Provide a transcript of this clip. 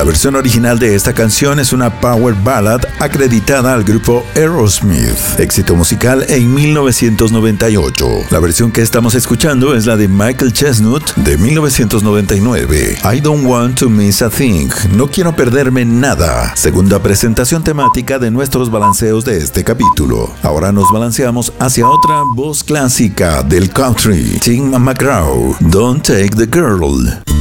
La versión original de esta canción es una power ballad acreditada al grupo Aerosmith, éxito musical en 1998. La versión que estamos escuchando es la de Michael Chestnut de 1999. I don't want to miss a thing. No quiero perderme nada. Segunda presentación temática de nuestros balanceos de este capítulo. Ahora nos balanceamos hacia otra voz clásica del country, Tim McGraw, Don't Take the Girl.